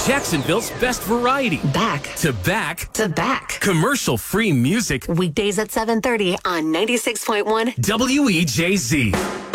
Jacksonville's best variety. Back To back. to back. Commercial-free music. Weekdays at 7:30 on 96.1 WEJZ.